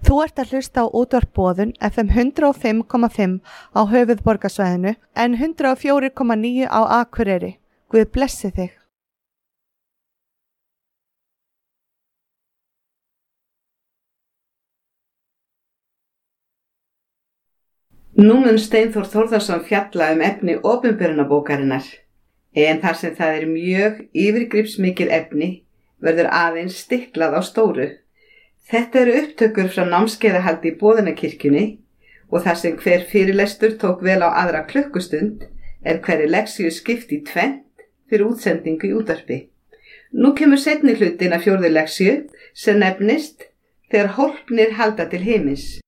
Þú ert að hlusta á útvarp Boðun FM 105,5 á höfuðborgarsvæðinu en 104,9 á Akureyri. Guð blessi þig. Nú mun Steinþór Þórðarson fjalla efni opinberunarbókarinnar, en þar sem það mjög yfirgripsmikið efni verður aðeins stiklað á stóru. Þetta eru upptökur frá námskeiðahaldi í Boðunarkirkjunni og þar sem hver fyrirlestur tók vel á aðra klukkustund hverri leksíu skipt í tvennt fyrir útsendingu í útvarpi. Nú kemur seinni hlutin af 4. leksíu sem nefnist Þegar hólpnir halda til himins.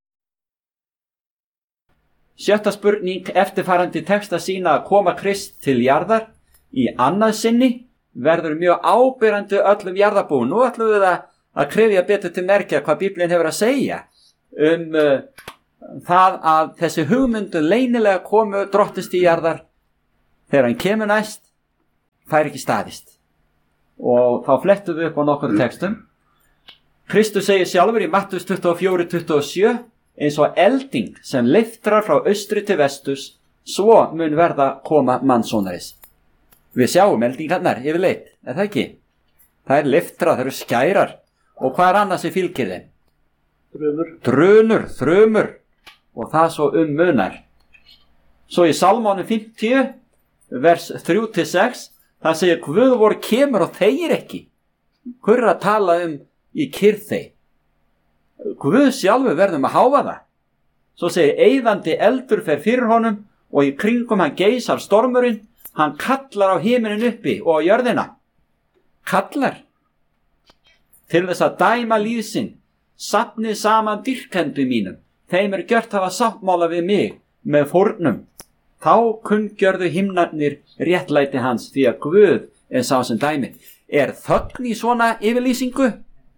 7. spurning eftirfarandi texta sýna að koma Krist til jarðar í annað sinni verður mjög áberandi öllum jarðarbúum. Nú ætlum við að krefja betur til merkja hvað Biblín hefur að segja það að þessi hugmyndu leynilega komu drottins til jarðar þegar hann kemur næst fær ekki staðist. Og þá flettum við upp á nokkur textum. Kristus segir sjálfur í Mattheus 24:27 eins og elding sem leiftrar frá austri til vesturs, svo mun verða koma mannssonaris. Við sjáum eldingarnar yfirleitt, það ekki? Það leiftrar, það eru skærar. Og hvað annað sem fylgir þeim? Þrumur. Og það svo munar. Svo í Salmónum 50, vers 3-6, það segir Guð vor kemur og þegir ekki. Hver að tala í kyrrð þeir? Guð sjálfur verðum að háfa það. Svo segir eyðandi eldur fer fyrir honum og í kringum hann geisar stormurinn, hann kallar á himinin uppi og á jörðina. Kallar. Til þess að dæma líð sinn, safnið saman dýrkendu mínum, þeim gjört hafa sáttmála við mig með fórnum. Þá kunngjörðu himnarnir réttlæti hans því að Guð sá sem dæmi. Þögn í svona yfirlýsingu?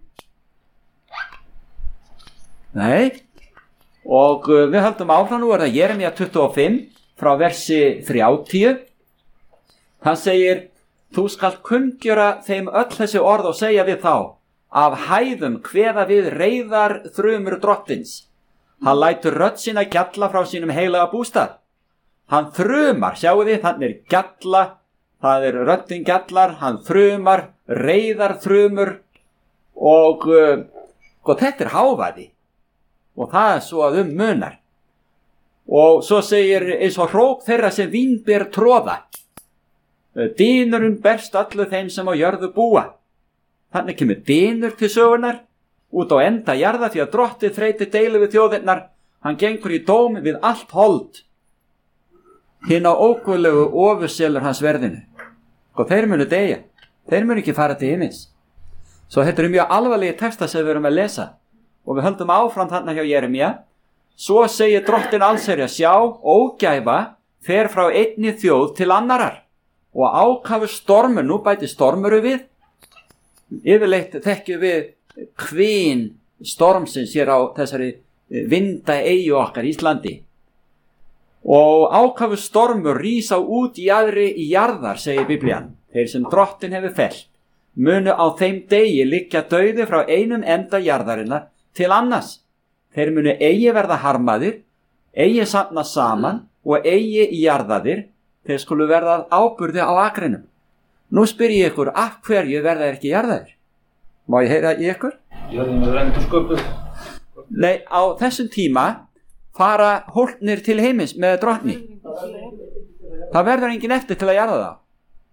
Nei, og við höldum áfram nú það Jeremía 25 frá versi 30. Það segir, þú skalt kunngjöra þeim öll þessi orð og segja við þá, af hæðum kveða við reiðar þrumur drottins. Hann lætur rödd sína gjalla frá sínum heilaga bústað. Hann þrumar, sjáu þið, hann gjalla, það röddin gjallar, hann þrumar, reiðar þrumur og þetta hávaði. Og það svo að munar. Og svo segir eins og hróp þeirra sem vínber tróða. Dynurinn berst allu þeim sem á jörðu búa. Þannig kemur dynur til sögunar út á enda jarða því að drottið þreyti deilu við þjóðirnar. Hann gengur í dóm við allt hold. Hina óguðlegu ofurselur hans verðinu. Og þeir munu deyja. Þeir munu ekki fara til himins. Svo þetta mjög alvarlegi texta sem við erum að lesa. Og við höldum áfram þarna hjá Jeremía. Svo segir drottin allsherja, sjá, ógæfa fer frá einni þjóð til annarar. Og ákafur stormur, nú bæti stormuru við. Yfirleitt þekkjum við kvin stormsins hér á þessari vindaeyju okkar Íslandi. Og ákafur stormur rísa út í aðri í jarðar, segir Biblían. Þeir sem drottin hefur fellt munu á þeim degi liggja dauði frá einum enda jarðarinnar til annars. Þeir munu eigi verða harmaðir, eigi safna saman og eigi í jarðaðir, þeir skulu verða áburði á akrinum. Nú spyr ég ykkur, af hverju verða ekki jarðaðir? Má ég heyra í ykkur? Jörðin verður endur sköpuð. Nei, á þessum tíma fara hólpnir til heimins með drottni. Það verður engin eftir til að jarða það.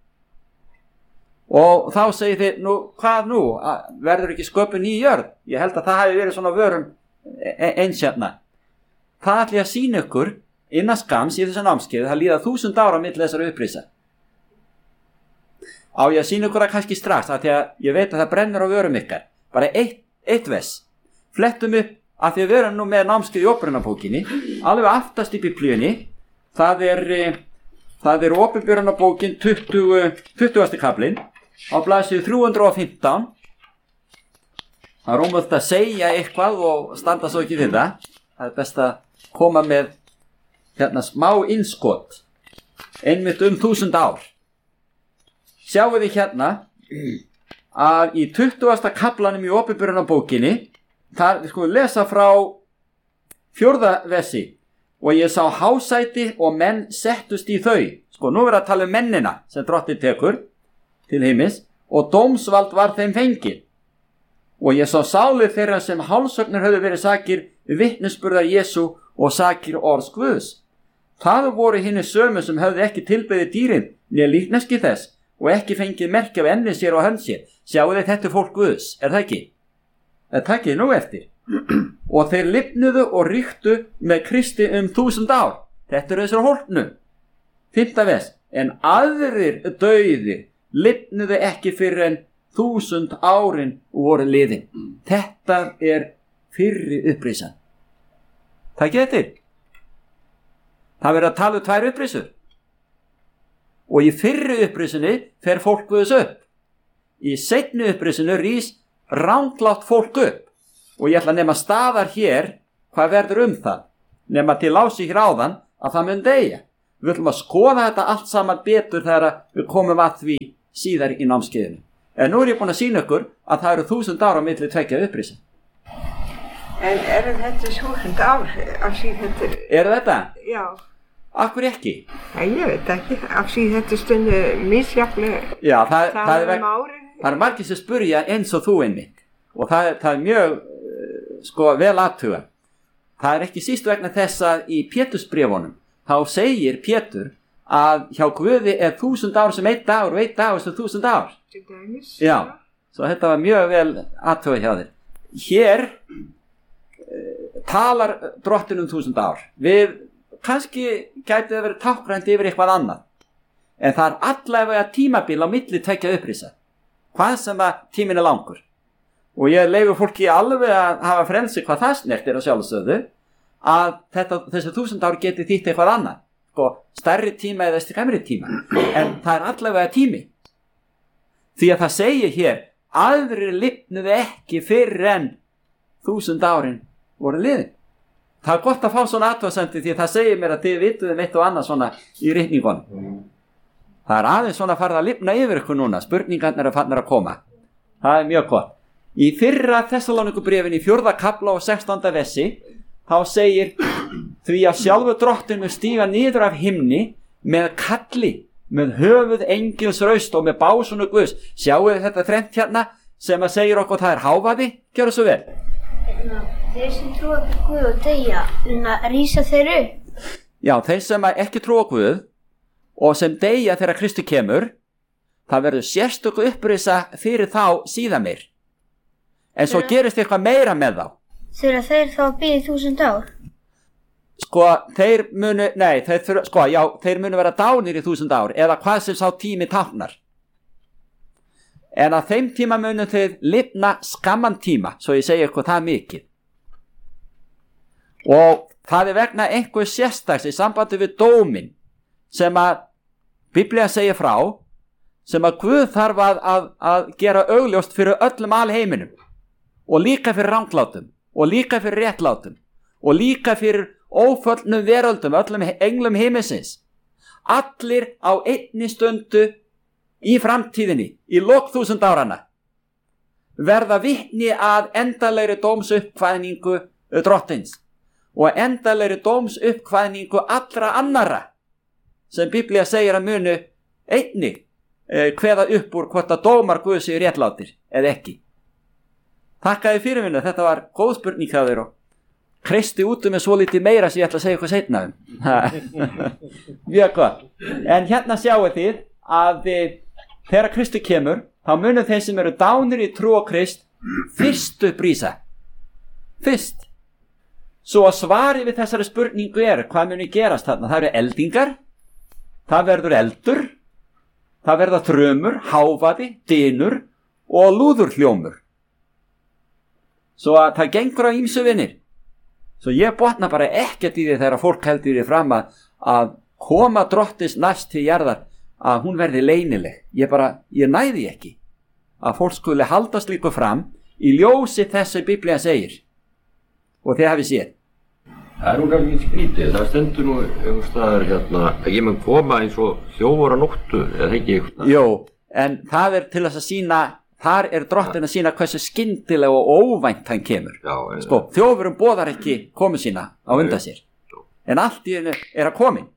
Og þá segir þið, hvað nú? Verður ekki sköpuð ný jörð? Ég held að það hafi verið svona vörum eins hérna. Það ætla ég að sýna ykkur innan skams í þessu námskeiði, það líða 1000 ára á milli þessara upprisa. Á ég að sýna ykkur það kannski strax, af því að ég veit að það brennur á vörum ykkar. Bara eitt vers. Flettum upp, af því að við erum nú með námskeið í opinberunarbókinni, alveg aftast í Biblíunni, það er opinberunarbókin 20. kaplinn, á blaðsíðu 315. Það er ómögulegt að segja eitthvað og standa svo ekki við það. Það er best að koma með hérna smá innskot, einmitt 1000 ár. Sjáu þið hérna að í 20. kaplanum í opinberunarbókinni við skulum lesa frá 4. versi. Og ég sá hásæti og menn settust í þau. Sko, nú verður að tala mennina sem drottinn tekur til heimis og dómsvald var þeim fengið. Og ég sá sálir þeirra sem hálsögnir höfðu verið sakir vitnisburðar Jesú og sakir orðs Guðs. Það voru hinni sömu sem höfðu ekki tilbeðið dýrin né líkneski þess og ekki fengið merki af enni sér og hönd sér. Sjáu þið, þetta fólk Guðs, það ekki? Það takið nú eftir. Og þeir lifnuðu og ríktu með Kristi 1000 ár. Þetta þessar hólpnu. 5. vers. En aðrir dauðir lifnuðu ekki fyrir en 1000 árin voru liðin. Þetta fyrri upprisan. Takið eftir. Það verður að tala 2 upprisur. Og í fyrri upprisunni fer fólk Guðs upp. Í seinni upprisunni rís ranglátt fólk upp. Og ég ætla að nema staðar hér hvað verður það. Nema til lási hér áðan að það mun deyja. Við ætlum að skoða þetta allt saman betur þegar við komum að því síðar í námskeiðinu. En nú ég búin að sýna ykkur að það eru 1000 ára á milli 2 upprisa. En þetta 1000 ár af síðan þetta? Þetta? Já. Akkur ekki? Ég veit ekki. Af síðan þetta stundu misjaflega. Já, það ári. Margir sem spurja eins og þú einmitt. Og það mjög vel aðtuga. Það ekki síst vegna þess að í Pétursbréfunum þá segir Pétur að hjá Guði 1000 ár sem 1 dagur og 1 dagur sem 1000 ár. Já, svo þetta var mjög vel aðtuga hjá þér. Hér talar drottinn 1000 ár. Við kannski gæti það verið tákgrænt yfir eitthvað annað. En það allavega tímabil á milli 2 upprisa. Hvað sem að tíminn langur. Og ég leyfi fólki alveg að hafa frelsi hvað það snertir á sjálfsögðu að þessi 1000 ár geti þýtt eitthvað annað. Stærri tíma eða skemmri tíma. En það allavega tími. Því að það segir hér, aðrir lifnuðu ekki fyrr en 1000 árin voru liðin. Það gott að fá svona athugasemdir því að það segir mér að þið vituðum eitt og annað svona í ritningunum. Það aðeins svona farið að lifna yfir ykkur núna, spurningarnir farnar að koma. Það mjög gott. Í fyrra Þessaloníkubréfin í 4. kafla og 16. versi þá segir því að sjálfur drottinn mun stíga niður af himni með kalli, með höfuð engils raust og með básunu Guðs. Sjáu þetta þrennt hérna sem að segir okkur það hávaði? Gjörðu svo vel. Þeir sem trúa á Guð og deyja, rísa þeir upp? Já, þeir sem ekki trúa á Guð og sem deyja þegar Kristi kemur, það verður sérstöku upprisa fyrir þá síðan meir. En svo gerist eitthvað meira með þá. Þurfa þeir þá að bíða 1000 ár? Þeir munu vera dánir í 1000 ár eða hvað sem sá tími táknar. En að þeim tíma munu þeir lifna skamman tíma, svo ég segi eitthvað það mikið. Og það vegna einhver sérstaks í sambandi við dómin sem að Biblía segir frá, sem að Guð þarf að gera augljóst fyrir öllum alheiminum. Og líka fyrir ranglátum, og líka fyrir réttlátum, og líka fyrir óföllnum veröldum, öllum englum himinsins. Allir á einni stundu í framtíðinni, í lok 1000 áranna, verða vitni að endalegri dómsuppkvæðningu drottins og endalegri dómsuppkvæðningu allra annara sem Biblía segir að munu einnig kveða upp úr hvort að dómar Guðs séu réttlátir eða ekki. Þakkaði fyrir minna, þetta var góð spurning hjá þér og kreisti út með svo lítið meira sem ég ætla að segja eitthvað seinna Mjög gott. En hérna sjáu þið að þegar Kristi kemur, þá munu þeir sem eru dánir í trú á Krist fyrst upprísa. Fyrst. Svo að svari við þessari spurningu hvað muni gerast þarna? Það eru eldingar, það verður eldur, það verða þrumur, hávaði, dynur og lúðurhljómur. Svo að það gengur á ýmsu vinir. Svo ég botna bara ekkert í því þegar fólk heldur því fram að koma drottins næst til jarðar að hún verði leynileg. Ég næði ekki að fólk skuli halda slíku fram í ljósi þess sem Biblía segir. Og þið hafið séð. Það nú kannski skrítið. Það stendur nú einhvers staðar að ég mun koma eins og þjófur á nóttu, eða ekki eitthvað. Jó, en það til þess að sýna þar drottin að sína hversu skyndilega og óvænt hann kemur. Sko, þjófurum boðar ekki komu sína á undan sér, en allt í hennu að komin.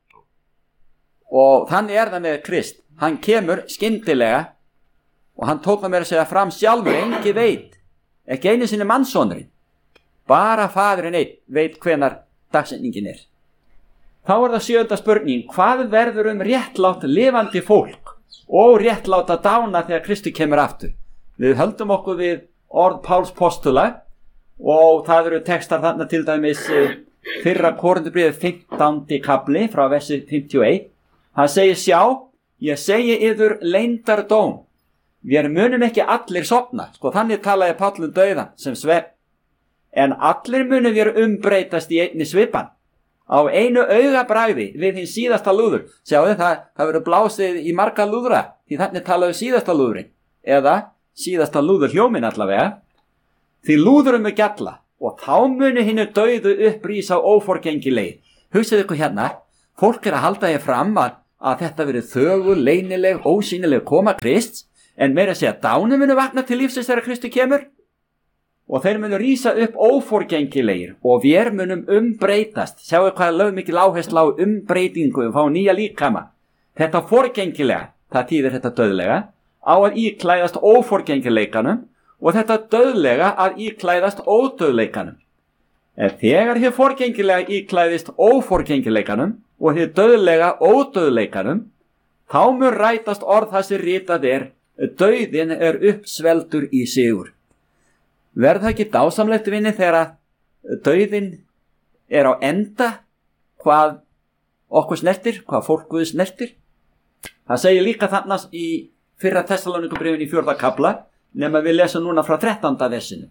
Og þannig það með Krist, hann kemur skyndilega og hann tók það mér að segja fram sjálfur, engi veit, ekki einu sinni mannssonurinn, bara faðurinn einn veit hvenar dagsetningin Þá það 7. spurning, hvað verður réttlátt lifandi fólk og réttlátt að dána þegar Kristur kemur aftur? Við höldum okkur við orð Páls postula og það eru textar þarna til dæmis 1. Korinthubréfið 15. kapli frá versi 51. Hann segir, sjá, ég segi yður leyndardóm, við munum ekki allir sofna. Sko, þannig talaði Páll dauðan sem svefn, en allir munum við umbreytast í einni svipan. Á einu augabragði við hinn síðasta lúður. Sjáðu, það verður blásið í marga lúðra, því þannig talaðu síðasta lúðurinn, eða síðasta lúður hljóminn allavega. Því lúðurum gjalla, og þá muni hinnu dauðu upprísa óforgengilegi. Hugsið ykkur hérna, fólk að halda ég fram að þetta verið þögul, leynileg, ósýnileg koma Krists, en meira að segja dánu munu vakna til lífsins þegar Kristu kemur. Og þeir munu rísa upp óforgengilegir og við munum umbreytast. Sjáu hvað lögð mikil áhersla á umbreytingu, fá nýja líkama. Þetta forgengilega, það þýðir þetta döðlega, á að íklæðast óforgengileikanum og þetta döðlega að íklæðast ódöðleikanum. En þegar þið forgengilega íklæðist óforgengileikanum og þið döðlega ódöðleikanum, þá mun rætast orð það sem ritað dauðinn uppsveldur í sigur. Verð það ekki dásamlegt vinni þegar dauðinn á enda hvað okkur snertir, hvað fólk Guðs snertir? Það segir líka þarna í 1. Tessalónikubréfinu í 4. kapla, nema við lesum núna frá 13. versinu,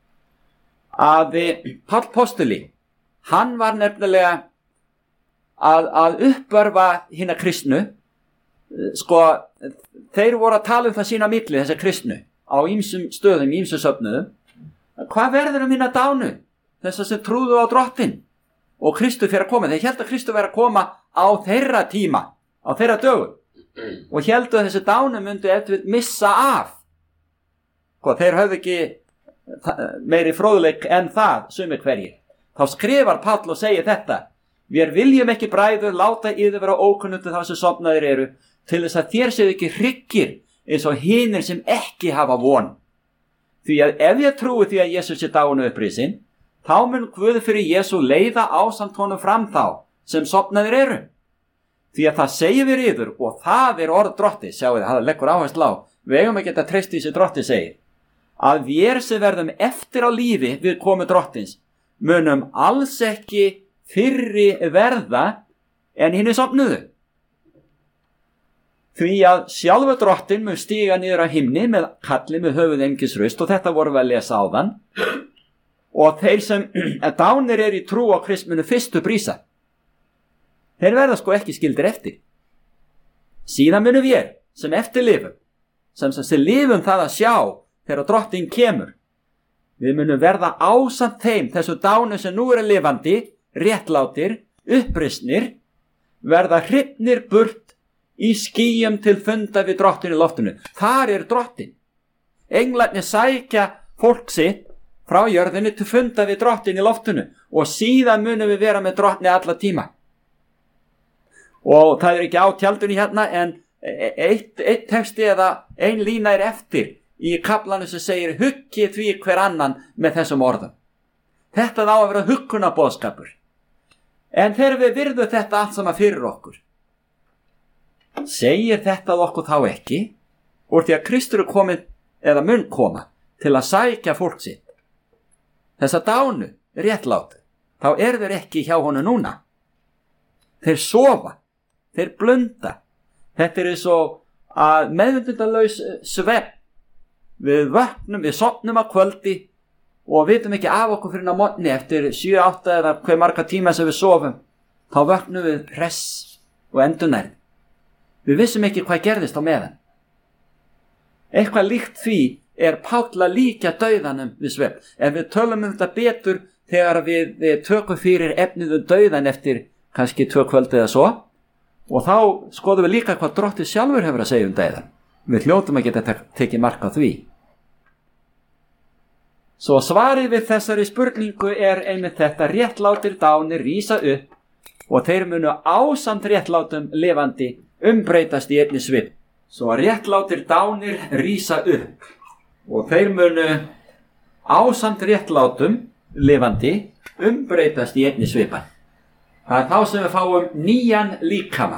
að Páll postuli, hann var nefnilega að uppörfa hina kristnu. Sko, þeir voru að tala það sína milli, þessa kristnu, á ýmsum stöðum, ýmsum söfnuðum. Hvað verður hinna dánu, þess sem trúðu á drottin og Kristur fyrir að koma? Þeir héldu að Kristur fyrir að koma á þeirra tíma, á þeirra dögum, og héldu að þessi dánu myndu eftir missa af. Hvað, þeir höfðu ekki meiri fróðleik en það, sumir hverjir. Þá skrifar Páll og segir þetta: við viljum ekki bræður láta yður vera ókunnugt þá sem sofnaðir eru, til þess að þér séu ekki hryggir eins og hinir sem ekki hafa von. Því að ef ég trúi því að Jesús dánu upprisinn, þá mun Guð fyrir Jesú leiða ásamt honum fram þá sem sofnaðir eru. Því að það segir við yður, og það orð drotti, sjáu þið, það leggur áherslu á, við eigum að geta treyst í þessi drotti segir, að við sem verðum eftir á lífi við komu drottins, munum alls ekki fyrri verða en hinni sofnuðu. Því að sjálfur drottin mun stíga niður á himni með kalli með höfuð engilsraust, og þetta vorum við að lesa áðan, og þeir sem dánir í trú á Krist munu fyrstu brísa. Þeir verða sko ekki skildir eftir. Síðan munum við sem eftirlifum, sem lifum það að sjá þegar drottin kemur, við munum verða ásamt þeim, þessu dánu sem nú lifandi, réttlátir, upprisnir, verða hrifnir burt í skýjum til funda við drottin í loftinu. Þar drottin. Englarnir sækja fólk sitt frá jörðinu til funda við drottin í loftinu, og síðan munum við vera með drottni alla tíma. Og það ekki á tjaldunni hérna, en eitt texti eða ein lína eftir í kaflanu sem segir: huggið því hver annan með þessum orðum. Þetta á að vera huggunarboðskapur. En þegar við virðum þetta allt saman fyrir okkur, segir þetta okkur þá ekki, úr því að Kristur komin eða mun koma til að sækja fólk sitt, þessa dánu réttlátu, þá þeir ekki hjá honum núna. Þeir sofa, þeir blunda. Þetta svo að meðvitundalaus svefn. Við vöknum, við sofnum að kvöldi og vitum ekki af okkur fyrir að morgni eftir 7-8 eða hver marga tíma sem við sofum. Þá vöknum við hress og endurnærð. Við vissum ekki hvað gerðist á meðan. Eitthvað líkt því Páll að líkja dauðanum við svefn. En við tölum þetta betur þegar við tökum fyrir efnið dauðan eftir kannski 2 kvöldi eða svo. Og þá skoðum við líka hvað drottið sjálfur hefur að segja dauðan. Við hljótum að geta tekið mark á því. Svo svarið við þessari spurningu einmitt þetta: réttlátir dánir rísa upp og þeir munu ásamt réttlátum lifandi umbreytast í einni svip. Svo réttlátir dánir rísa upp og þeir munu ásamt réttlátum lifandi umbreytast í einni svipan. Það þá sem við fáum nýjan líkama.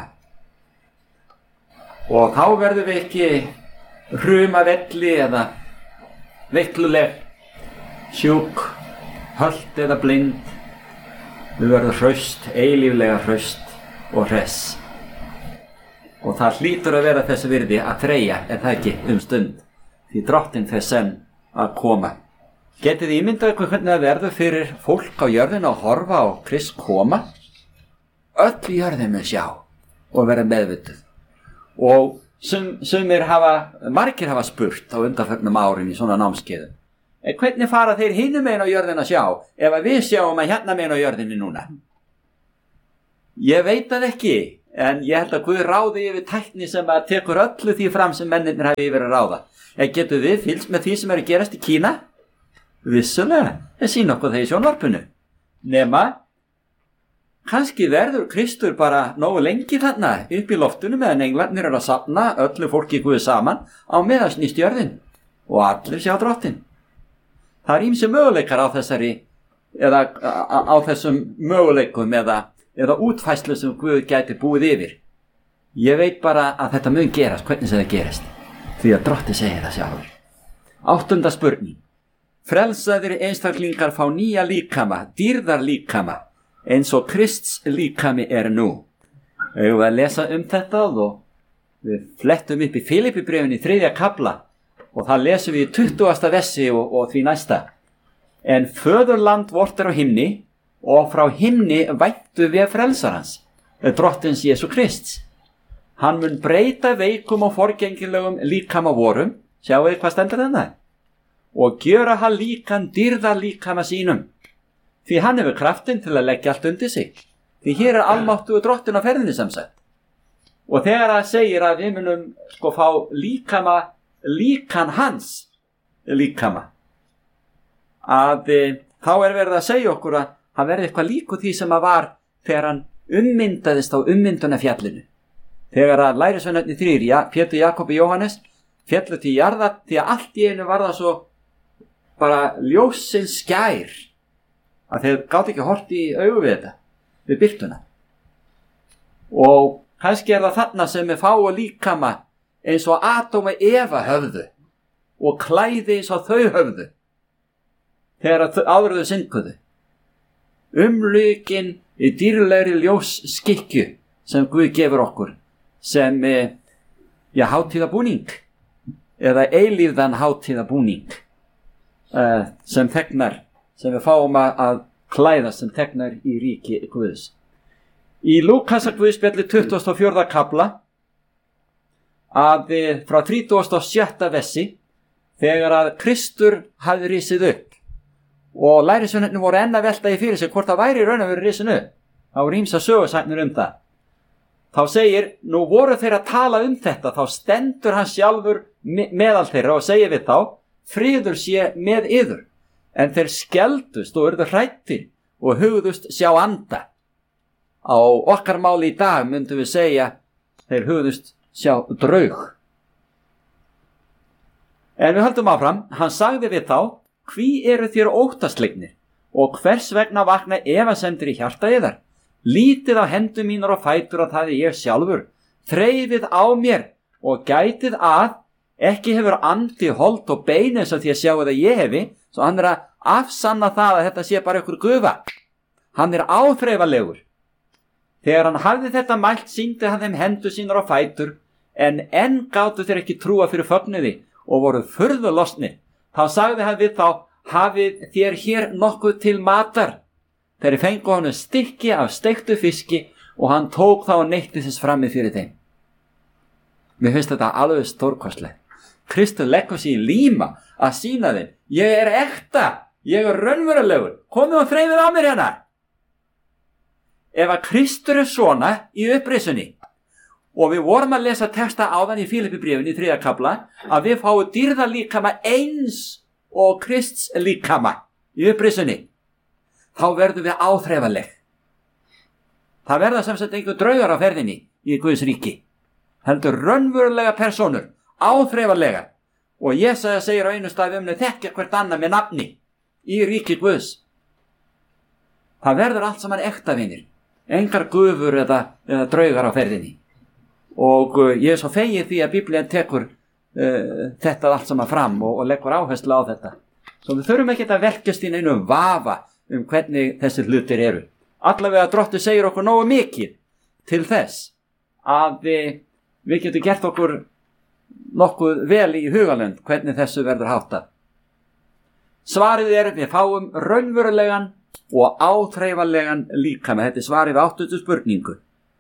Og þá verðum við ekki hrumavelli eða veikluleg, sjúk, hölt eða blind. Við verðum hraust, eilíflega hraust og hress. Og það hlýtur að vera þessu virði að þreyja, er það ekki stund, því drottinn fer senn að koma. Getið þið ímyndað ykkur hvernig það verður fyrir fólk á jörðinu að horfa á Krist koma? Öll jörðin mun sjá og vera meðvituð. Og margir hafa spurt á undanförnum árum í svona námskeiðum: hvernig fara þeir hinum megin á jörðin að sjá ef að við sjáum að hérna megin á jörðinni núna? Ég veit það ekki, en ég held að Guð ráði yfir tækni sem að tekur öllu því fram sem mennirnir hafi yfir að ráða. Getum við fylgst með því sem er að gerast í Kína? Vissulega, það sýna okkur þeir í sjónvarpinu. Nema, kannski verður Kristur bara nógu lengi þarna upp í loftinu meðan englarnir að safna öllu fólki Guð saman á meðan snýst jörðin og allir sjá drottinn. Það ýmsir möguleikar á þessum möguleikum eða útfæslu sem Guð gæti búið yfir. Ég veit bara að þetta mun gerast, hvernig sem það gerist, því að drottinn segir það sjálfur. 8. spurning. Frelsaðir einstaklingar fá nýja líkama, dýrðar líkama, eins og Krists líkami er nú. Við að lesa þetta og við flettum upp í Filippibréfinu í 3. kafla og það lesum við í 20. versi og því næsta. En föðurland vort á himni og frá himni væntu við frelsarans, drottins Jesú Krists. Hann mun breyta veikum og forgengilegum líkama vorum, sjáu þið hvað stendur þarna, og gjöra hann líkan dýrðar líkama sínum. Því hann hefur kraftinn til að leggja allt undir sig. Því hér almáttugur drottinn á ferðinni sem sagt. Og þegar það segir að við munum fá líkan hans líkama, að þá verið að segja okkur að hann verði eitthvað líku því sem að var þegar hann ummyndaðist á ummyndunarfjallinu. Þegar að lærisveinarnir 3, Pétur, Jakob og Jóhannes, fjallu til jarðar, því að allt í einu var það svo bara ljósins skær að þeir gátt ekki hort í augu við þetta, við birtuna. Og kannski það þarna sem við fáum líkama eins og Adam og Eva höfðu og klæði eins og þau höfðu þegar áður þau synguðu. Umlukin í dýrlegri ljós skikju sem Guð gefur okkur sem hátíðabúning eða eilífðan hátíðabúning sem þegnar, sem við fáum að klæða sem þegnar í ríki Guðs. Í Lúkasar Guðspjalli 24. kafla að frá 36. versi, þegar að Kristur hafði risið upp og lærisveinarnir voru enn að velta í fyrir sig hvort það væri raun að vera risin upp. Það voru ýmsar sögusagnir það. Þá segir, nú voru þeir að tala þetta, þá stendur hann sjálfur meðal þeirra og segir við þá: friður sé með yður. En þeir skeldust og urðu hræddir og hugðust sjá anda. Á okkar máli í dag myndum við segja, þeir hugðust sjá draug. En við höldum áfram, hann sagði við þá: hví eru þér óttaslegnir og hvers vegna vakna efasemdir í hjarta yðar? Lítið á hendur mínar og fætur að það ég sjálfur. Þreifið á mér og gætið að ekki hefur andi hold og bein eins og því að sjáu það ég hefi, svo hann að afsanna það að þetta sé bara ykkur gufa. Hann áþreifalegur. Þegar hann hafði þetta mælt sýndi hann þeim hendur sínar og fætur, en enn gátu þeir ekki trúa fyrir fögnuði og voru furðu lostnir. Þá sagði hann við þá: hafið þér hér nokkuð til matar? Þeir fengu hann stykki af steiktu fiski og hann tók þá og neytti þess frammi fyrir þeim. Mér finnst þetta alveg stórkostlegt. Kristur leggur sig í líma að sýna þeim: ég er ekta, ég er raunverulegur, komið og þreifið á mér hérna. Ef að Kristur er svona í upprisunni, og við vorum að lesa texta áðan í Filippibréfinu í 3. kafla, að við fáum dýrðarlíkama eins og Krists líkama í upprisunni, þá verðum við áþreifanleg. Það verða sem sagt einhver draugar á ferðinni í Guðs ríki, heldur raunverulega persónur, áþreifanlega. Og Jesaja segir á einu staði þekkja hvert annað með nafni í ríki Guðs. Það verður allt saman ekta vinir, engar gufur eða draugar á ferðinni. Og ég svo fegið því að Biblían tekur þetta allt saman fram og leggur áherslu á þetta. Svo við þurfum ekki að verkast í neinum vafa hvernig þessir hlutir eru. Allavega Drottinn segir okkur nógu mikið til þess að við getum gert okkur nokkuð vel í hugalund hvernig þessu verður háttað. Svarið við fáum raunverulegan og áþreifanlegan líkama. Þetta er svarið við 8. spurningu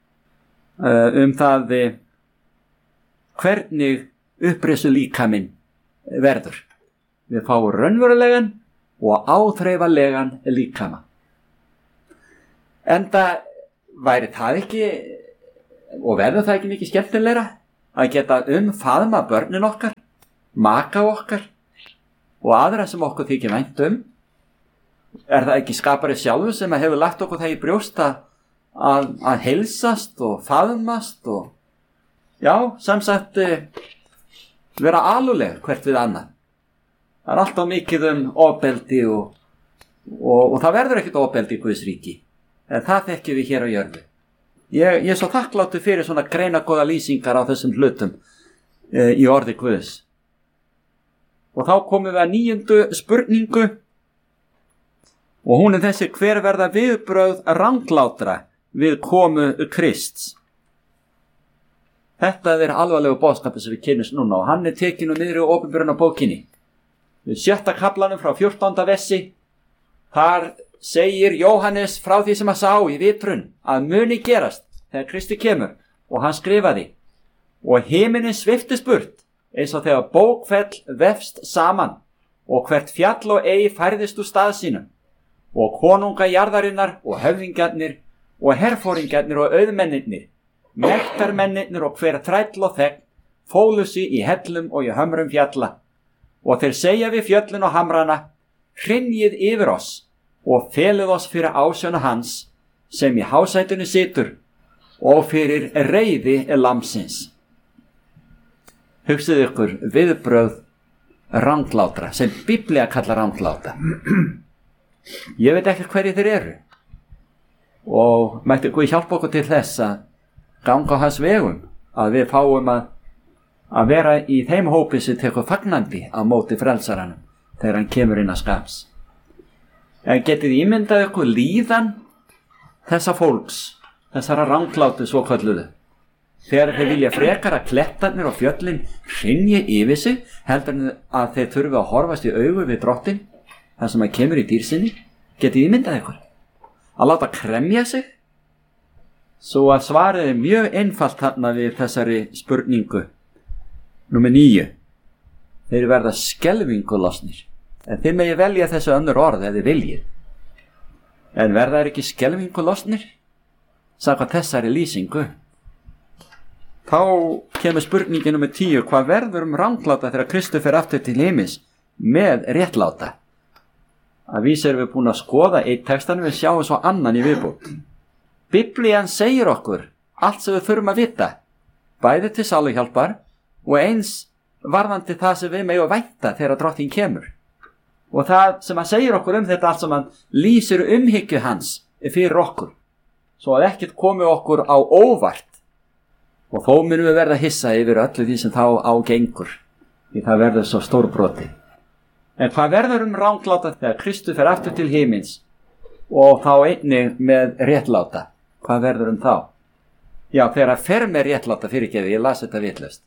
það hvernig upprisu líkaminn verður. Við fáum raunverulegan og áþreifanlegan líkama. Enda væri það ekki, og verður það ekki mikið skemmtilegra, að geta faðma börnin okkar, maka okkar og aðra sem okkur þykir vænt Er það ekki skapari sjálfur sem hefur lagt okkur það í brjóst að heilsast og faðmast og samsagt vera aluleg hvert við annað? Það er alltaf mikið ofbeldi og það verður ekkert ofbeldi í Guðs ríki. En það þekkjum við hér á jörðu. Ég er svo þakkláttur fyrir svona greinagóða lýsingar á þessum hlutum í orði Guðs. Og þá komum við að 9. spurningu og hún er þessi: hver verða viðbrögð ranglátra við komu Krists? Þetta er alvarlegu boðskapur sem við kynnumst núna og hann er tekinn niður í Opinberunarbókinni. Við 7. kaflanum frá 14. versi, þar segir Jóhannes frá því sem hann sá í vitrun að muni gerast þegar Kristi kemur, og hann skrifaði: og himinin sviptist burt eins og þegar bókfell vefst saman og hvert fjall og ei færðist úr stað sínum, og konunga jarðarinnar og höfðingjarnir og herforingjarnir og auðmennirnir, mektarmennirnir og hver þræll og þegn fólu sig í hellum og í hömrum fjalla, og þeir segja við fjöllin og hamrana: hrynjið yfir oss og felið oss fyrir ásjónu hans sem í hásætinu situr og fyrir reiði lamsins. Hugsið ykkur viðbrögð ranglátra sem Biblía kallar rangláta. Ég veit ekki hverju þeir eru og mætti Guð hjálpa okkur til þess að ganga á hans vegum, að við fáum að vera í þeim hópi sem tekur fagnandi á móti frelsaranum þegar hann kemur inn að skaps. En getið ímyndað ykkur líðan þessa fólks, þessara ranglátu svo kölluðu, þegar þeir vilja frekar að klettarnir og fjöllin hrynji yfir sig heldur en að þeir þurfi að horfast í augu við Drottinn þar sem hann kemur í dýrsinni? Getið ímyndað ykkur að láta kremja sig? Svo að svarið er mjög einfalt þarna við þessari spurningu númer 9. Þeir verða skelfingu losnir. En þið megi velja þessu önnur orð eða þið viljið. En verða þeir ekki skelfingu losnir? Samkvæmt þessari lýsingu. Þá kemur spurningin númer 10. Hvað verður rangláta þegar Kristur fer aftur til himins með réttláta? Að vísu erum við búin að skoða einn textan, við sjáum svo annan í viðbót. Biblían segir okkur allt sem við þurfum að vita, bæði til sáluhjálpar og eins varðandi það sem við megum vænta þegar Drottinn kemur. Og það sem hann segir okkur þetta allt sem hann lýsir umhyggju hans fyrir okkur, svo að ekkert komi okkur á óvart. Og þó munum við verða hissa yfir öllu því sem þá ágengur, því það verður svo stórbrotið. En hvað verður rangláta þegar Kristur fer aftur til himins og þá einnig með réttláta? Hvað verður þá? Já, þegar að fer með réttláta fyrirgefi, ég las þetta vitlaust.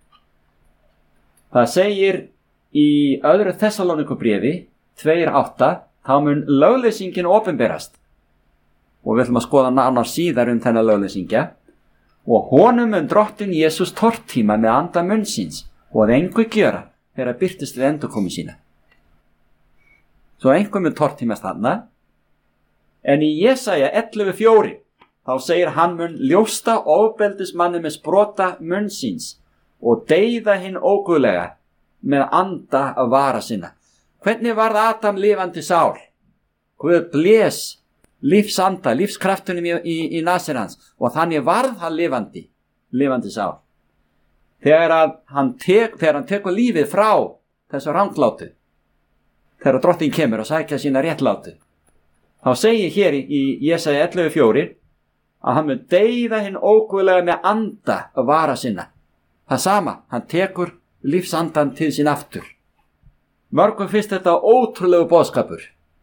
Það segir í 2. Þessalónikubréfi 2:8, þá mun lögleysingin opinberast. Og við ætlum að skoða nánar síðar þennan lögleysingja. Og honum mun Drottinn Jesús tortíma með anda munnsins og að engu gjöra þegar birtist við endurkomu sína. Svo einhver mun tortímast þarna. En í Jesaja 11:4 þá segir hann mun ljósta ofbeldismanni með sprota munnsins og deyða hinn óguðlega með anda af vara sinna. Hvernig varð Adam lifandi sál? Guð blés lífsanda, lífskraftunum í nasir hans og þannig varð hann lifandi sál. Þegar hann tekur lífið frá þessu ranglátu, þegar drottinn kemur og sækja sína réttlátu, þá segir hér í Jesaja 11:4 að hann mun deyða hinn óguðlega með anda að vara sinna. Það sama, hann tekur lífsandan til sín aftur. Mörgum finnst þetta ótrúlegu boðskapur,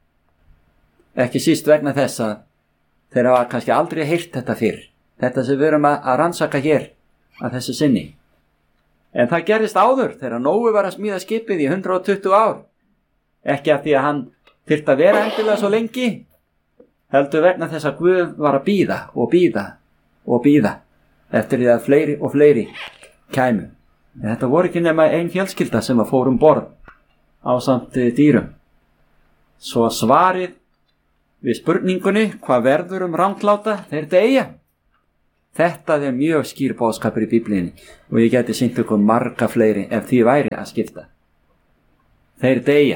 ekki síst vegna þess að þeir hafa kannski aldrei heyrt þetta fyrr, þetta sem við erum að rannsaka hér að þessu sinni. En það gerðist áður þegar Nói var að smíða skipið í 120 ár, ekki af því að hann þyrfti að vera endilega svo lengi, heldur vegna þess að Guð var að bíða eftir því að fleiri og fleiri kæmu. En þetta voru ekki nema ein fjölskylda sem að fór borð ásamt dýrum. Svo svarið við spurningunni hvað verður rangláta, þeir deyja. Þetta er mjög skýr boðskapur í Biblíunni og ég geti sýnt ykkur marga fleiri ef því væri að skipta. Þeir deyja.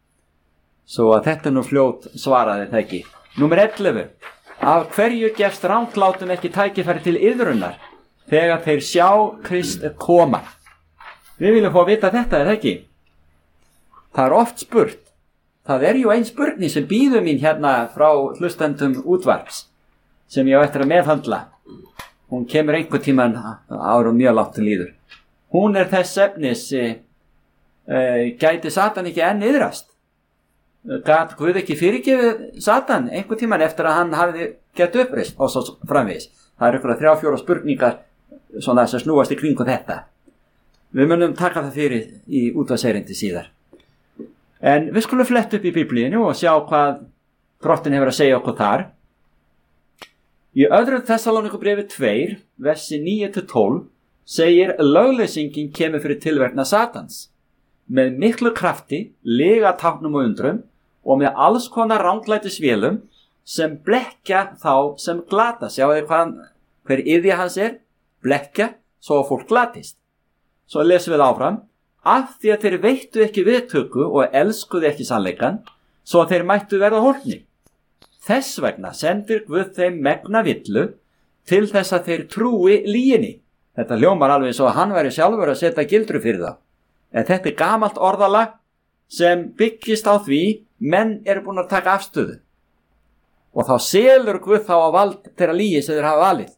Svo að þetta nú fljót svaraði það ekki. Númer 11. Af hverju gefst ranglátum ekki tækifæri til iðrunar þegar þeir sjá Krist koma? Við viljum fá að vita þetta, það ekki? Það er oft spurt. Það er jú ein spurning sem býður mín hérna frá hlustendum útvarps sem ég á eftir að meðhandla. Hún kemur einhver tíman árum mjög langt til líður. Hún er þess efnis, gæti Satan ekki enn iðrast? Gat Guð ekki fyrirgefið Satan einhver tíman eftir að hann hafiði gett uppreist og svo framvegis? Það er ykkur 3-4 spurningar svona sem snúast í kringu þetta. Við munum taka það fyrir í útvarpserindi síðar. En við skulum fletta upp í Biblíunni og sjá hvað drottinn hefur að segja okkur þar. Í 2. Þessalónikubréfi 2, versi 9-12 segir lögleysingin kemur fyrir tilverknað Satans með miklu krafti, lygatáknum og undrum og með alls konar ranglætisvélum sem blekkja þá sem glata. Sjáðu hver iðja hans er? Blekkja svo að fólk glatist. Svo lesum við áfram. Af því að þeir veittu ekki viðtöku og elskuðu ekki sannleikan, svo að þeir mættu verða hólpni. Þess vegna sendir Guð þeim megna villu til þess að þeir trúi lyginni. Þetta hljómar alveg svo að hann væri sjálfur að setja gildru fyrir það. En þetta er gamalt orðalag sem byggist á því menn eru búin að taka afstöðu. Og þá selur Guð þá á vald þeirra lygi sem þeir hafa valið.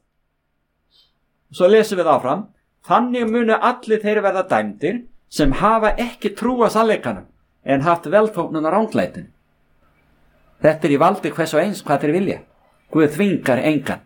Svo lesum við áfram. Þannig munu allir þeir verða dæmdir sem hafa ekki trúa sannleikanum en haft velþóknun og ranglætin. Þetta er í valdi hvers og eins hvað þeir vilja. Guð þvingar engan.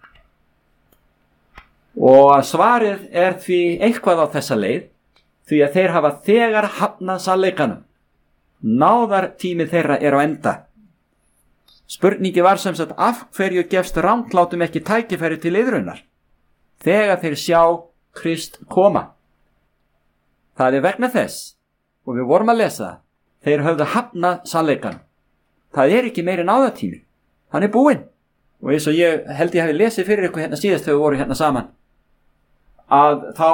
Og svarið er því eitthvað á þessa leið, því að þeir hafa þegar hafnað sannleikanum. Náðartími þeirra er á enda. Spurningi var sem sagt af hverju gefst ranglátum ekki tækifæri til iðrunar þegar þeir sjá Krist koma. Það er vegna þess, og við vorum að lesa, þeir höfðu hafnað sannleikanum. Það er ekki meiri náðartími. Hann er búinn. Og eins og ég held ég hafi lesið fyrir ykkur hérna síðast þegar við vorum hérna saman, að þá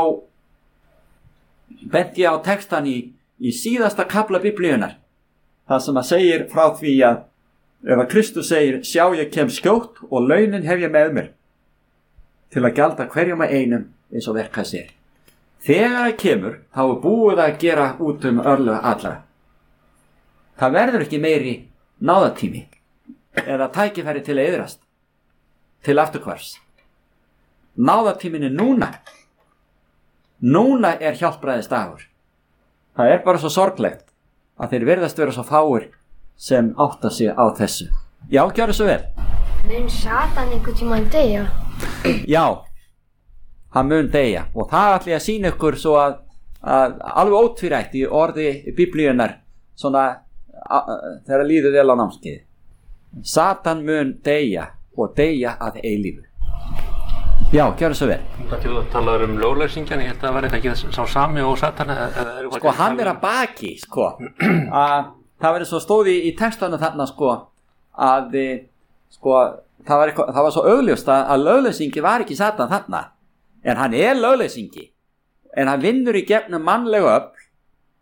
bent ég á textan í síðasta kafla Biblíunnar, það sem að segir frá því að ef að Kristus segir, sjá ég kem skjótt og launin hef ég með mér til að gjalda hverjum að einum eins og verka sér. Þegar það kemur, þá er búið að gera út örlög allra. Það verður ekki meiri náðartími eða tækifæri til að iðrast, til afturhvarfs. Náðartímin er núna. Núna er hjálpræðis dagur. Það er bara svo sorglegt að þeir verðast vera svo fáir sem átta sig á þessu. Já, gjörðu svo vel. Mun Satan einhvern tímann deyja? Já. Hann mun deyja og það ætla ég að sýna ykkur svo að alveg ótvírætt í orði Biblíunnar svona þegar líður vel á námskeiði. Satan mun deyja og deyja að eilífu. Já, gjörðu svo vel. Þú talar lögleysingjan, ég held að það var eitthvað ekki sá sami og Satan. Sko hann er að baki, sko. Það verður svo stóði í textanum þarna, sko, að sko það var svo augljóst að lögleysingi var ekki Satan þarna. En hann er lögleysingi, en hann vinnur í gegnum mannlegu öfl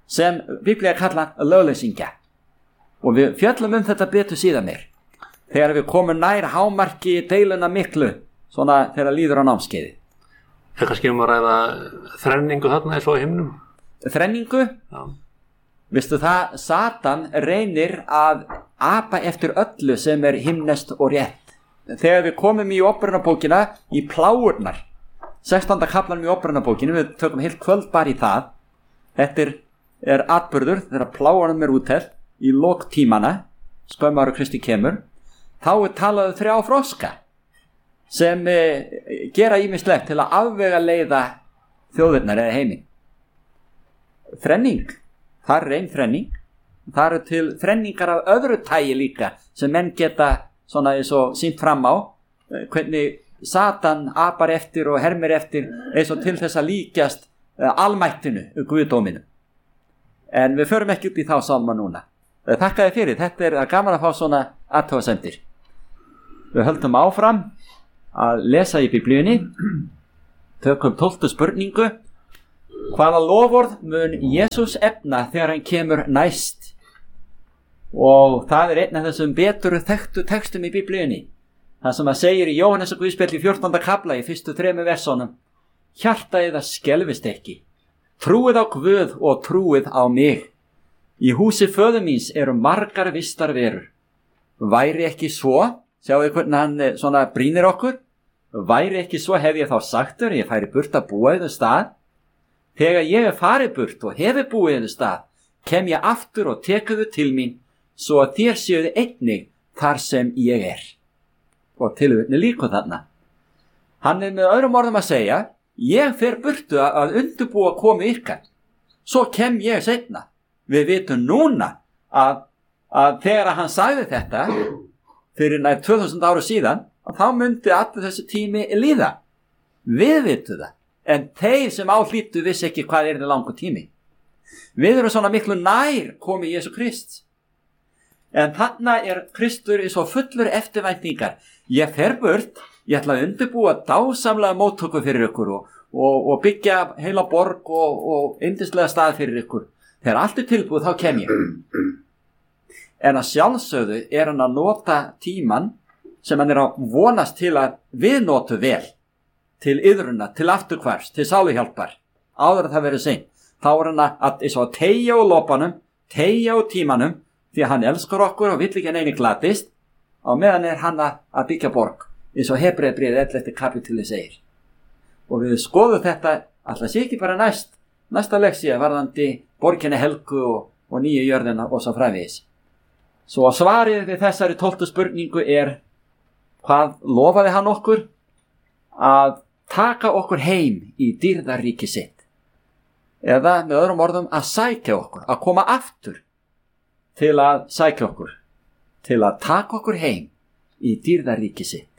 sem Biblía kallar lögleysingja. Og við fjöllum þetta betur síðan meir. Þegar við komum nær hámarki deiluna miklu, svona þegar líður á námskeiði. Er kannski að ræða þrenningu þarna eins og á himnum? Þrenningu? Já. Vistu það, Satan reynir að apa eftir öllu sem himneskt og rétt. Þegar við komum í Óperunarbókina, í pláurnar, 16. kaflanum í Óperunarbókinu, við tökum heilt kvöld bara í það. Þetta er atburður þegar pláunum útelt í lok tímana, skömmu ára Kristi kemur. Þá talað 3 froska sem gera ýmislegt til að afvega leiða þjóðirnar eða heiminn. Þrenning, það ein þrenning. Það eru til þrenningar af öðru tagi líka sem menn geta svona eins og sýnt fram á, hvernig Satan apar eftir og hermir eftir eins og til þess að líkjast almættinu, guðdóminu. En við förum ekki upp í þá sálma núna. Þakka þér fyrir, þetta gaman að fá svona athugasemdir. Við höldum áfram að lesa í Biblíunni, tökum 12. spurningu. Hvaða loforð mun Jesús efna þegar hann kemur næst? Og það einn af þessum betur þekktu textum í Biblíunni. Það sem að segir í Jóhannesar Guðspjalli 14. kafla í fyrstu 3 versónum: hjarta yðar skelfist ekki, trúið á Guð og trúið á mig. Í húsi föður míns eru margar vistar verur. Væri ekki svo, sjáðu hvernig hann svona brýnir okkur, væri ekki svo hef ég þá sagt þér, ég færi burt að búa yður stað. Þegar ég farið burt og hefi búið yður stað, kem ég aftur og tekuðu til mín, svo að þér séuðu einnig þar sem ég er. Og tilvitni líka þarna. Hann með öðrum orðum að segja, ég fer burtu að undirbúa komu ykkar, svo kem ég seinna. Við vitum núna að þegar hann sagði þetta fyrir nær 2000 ára síðan, að þá myndi allir þessi tími líða. Við vitum það, en þeir sem áhlýttu vissi ekki hvað þetta langur tími. Við erum svona miklu nær komið Jesú Krist. En þarna Kristur svo fullur eftirvæntingar. Ég fer burt, ég ætla að undirbúa dásamlega móttöku fyrir ykkur og byggja heila borg og yndislega stað fyrir ykkur. Þegar allt tilbúið, þá kem ég. En að sjálfsögðu hann að nota tíman sem hann að vonast til að við notu vel, til iðruna, til afturkvars, til sáluhjálpar, áður að það verið seint. Þá hann að teygja úr lopanum, teygja úr tímanum, því að hann elskar okkur og vill ekki neini glatist, og meðan hann að byggja borg, eins og Hebreabréfið 11. kapítuli segir. Og við skoðum þetta, alltaf sé ekki bara næsta leksía varðandi borginni helgu og nýju jörðina og svo framvegis. Svo svarið við þessari 12. spurningu hvað lofaði hann okkur? Að taka okkur heim í dýrðarríki sitt. Eða með öðrum orðum að sækja okkur, að koma aftur til að sækja okkur, til að taka okkur heim í dýrðarríki sitt.